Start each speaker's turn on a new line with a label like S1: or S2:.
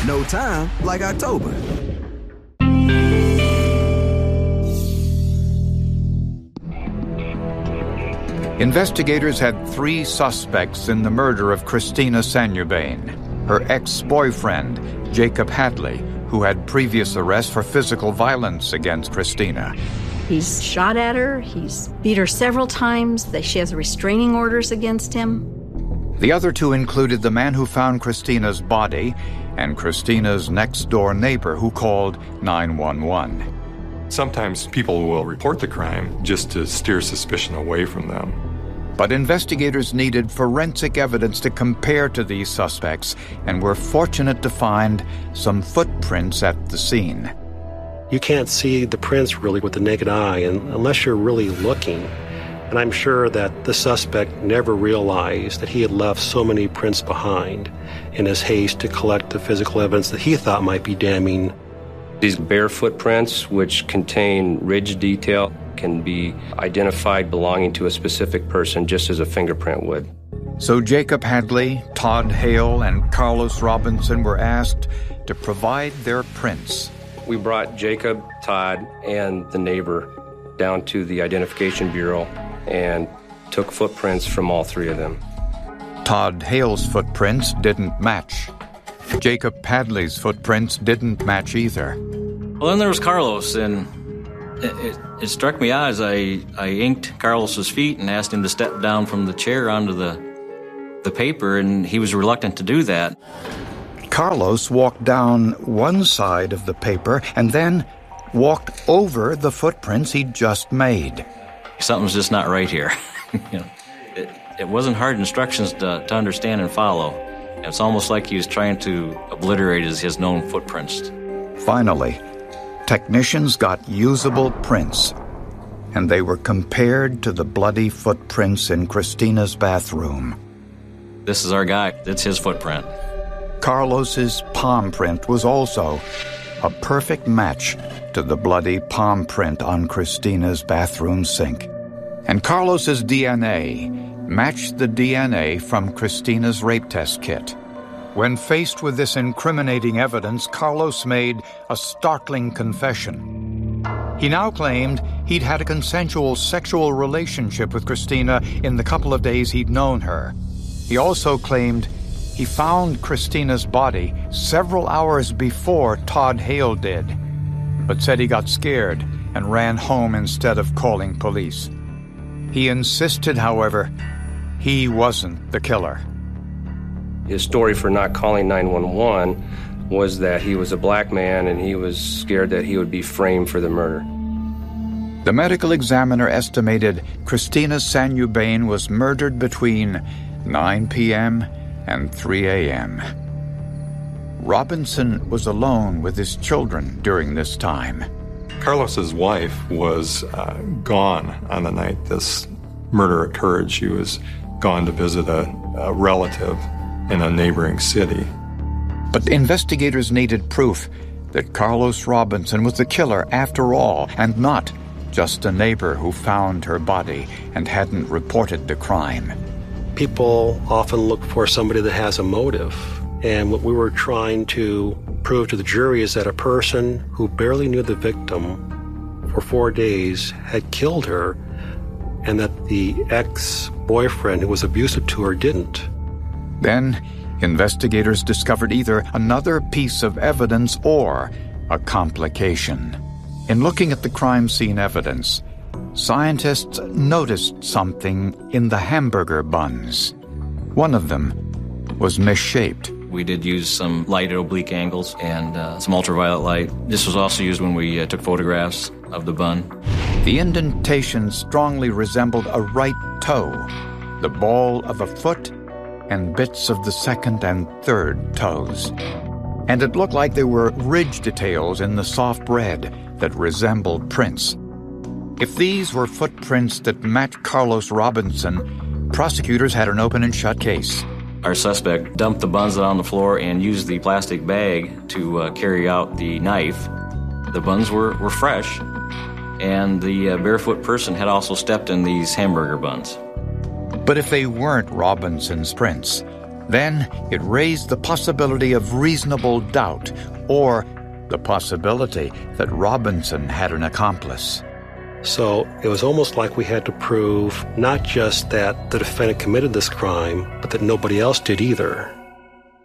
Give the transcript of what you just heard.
S1: No time like October.
S2: Investigators had 3 suspects in the murder of Christina Sanubane. Her ex-boyfriend, Jacob Hadley, who had previous arrests for physical violence against Christina.
S3: He's shot at her. He's beat her several times. She has restraining orders against him.
S2: The other 2 included the man who found Christina's body and Christina's next-door neighbor who called 911.
S4: Sometimes people will report the crime just to steer suspicion away from them.
S2: But investigators needed forensic evidence to compare to these suspects and were fortunate to find some footprints at the scene.
S5: You can't see the prints really with the naked eye unless you're really looking. And I'm sure that the suspect never realized that he had left so many prints behind in his haste to collect the physical evidence that he thought might be damning.
S6: These bare footprints, which contain ridge detail, can be identified belonging to a specific person just as a fingerprint would.
S2: So Jacob Hadley, Todd Hale, and Carlos Robinson were asked to provide their prints.
S6: We brought Jacob, Todd, and the neighbor down to the Identification Bureau and took footprints from all 3 of them.
S2: Todd Hale's footprints didn't match. Jacob Hadley's footprints didn't match either.
S7: Well, then there was Carlos, and it struck me as I inked Carlos's feet and asked him to step down from the chair onto the paper, and he was reluctant to do that.
S2: Carlos walked down one side of the paper and then walked over the footprints he'd just made.
S7: Something's just not right here. It wasn't hard instructions to understand and follow. It's almost like he was trying to obliterate his known footprints.
S2: Finally, technicians got usable prints, and they were compared to the bloody footprints in Christina's bathroom.
S7: This is our guy. It's his footprint.
S2: Carlos's palm print was also a perfect match to the bloody palm print on Christina's bathroom sink. And Carlos's DNA matched the DNA from Christina's rape test kit. When faced with this incriminating evidence, Carlos made a startling confession. He now claimed he'd had a consensual sexual relationship with Christina in the couple of days he'd known her. He also claimed he found Christina's body several hours before Todd Hale did, but said he got scared and ran home instead of calling police. He insisted, however, he wasn't the killer.
S6: His story for not calling 911 was that he was a black man and he was scared that he would be framed for the murder.
S2: The medical examiner estimated Christina Sanubane was murdered between 9 p.m. and 3 a.m. Robinson was alone with his children during this time.
S4: Carlos's wife was gone on the night this murder occurred. She was gone to visit a relative in a neighboring city.
S2: But investigators needed proof that Carlos Robinson was the killer after all, and not just a neighbor who found her body and hadn't reported the crime.
S5: People often look for somebody that has a motive. And what we were trying to prove to the jury is that a person who barely knew the victim for 4 days had killed her, and that the ex-boyfriend who was abusive to her didn't.
S2: Then, investigators discovered either another piece of evidence or a complication. In looking at the crime scene evidence, scientists noticed something in the hamburger buns. One of them was misshaped.
S7: We did use some light at oblique angles and some ultraviolet light. This was also used when we took photographs of the bun.
S2: The indentation strongly resembled a right toe, the ball of a foot, and bits of the second and third toes. And it looked like there were ridge details in the soft bread that resembled prints. If these were footprints that matched Carlos Robinson, prosecutors had an open and shut case.
S7: Our suspect dumped the buns on the floor and used the plastic bag to carry out the knife. The buns were fresh, and the barefoot person had also stepped in these hamburger buns.
S2: But if they weren't Robinson's prints, Then it raised the possibility of reasonable doubt, or the possibility that Robinson had an accomplice.
S5: So it was almost like we had to prove not just that the defendant committed this crime, but that nobody else did either.